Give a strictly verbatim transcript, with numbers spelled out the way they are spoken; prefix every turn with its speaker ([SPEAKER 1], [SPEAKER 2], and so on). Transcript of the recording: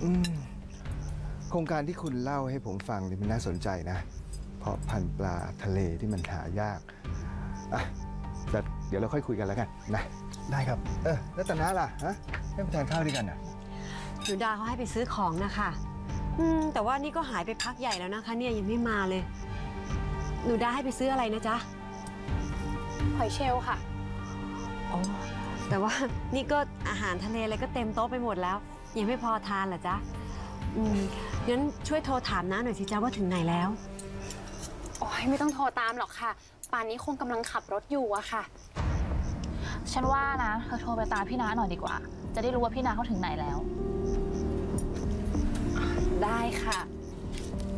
[SPEAKER 1] อืมโครงการที่คุณเล่าให้ผมฟังนี่มันน่าสนใจนะเพราะพันธุ์ปลาทะเลที่มันหายากอ่ะแต่เดี๋ยวเราค่อยคุยกันแล้วกันนะได้ครับเออแล้วตาน้าล่ะฮะไม่ไปทานข้าวด้วยกันอ่ะ
[SPEAKER 2] หนูดาเขาให้ไปซื้อของนะคะอืมแต่ว่านี่ก็หายไปพักใหญ่แล้วนะคะเนี่ยยังไม่มาเลย หนูดาให้ไปซื้ออะไรนะจ๊ะ
[SPEAKER 3] หอยเชลล์ค่ะ
[SPEAKER 2] อ๋อแต่ว่านี่ก็อาหารทะเลอะไรก็เต็มโต๊ะไปหมดแล้ว ยังไม่พอทานเหรอจ๊ะอืมงั้นช่วยโทรถามน้าหน่อยสิจ๊ะว่าถึงไหนแล้ว
[SPEAKER 3] โอ้ยไม่ต้องโทรตามหรอกค่ะ ป่านนี้คงกำลังขับรถอยู่อะค่ะ
[SPEAKER 4] ฉันว่านะเธอโทรไปตามพี่น้าหน่อยดีกว่า จะได้รู้ว่าพี่น้าเขาถึงไหนแล้ว
[SPEAKER 3] ได้ค่ะ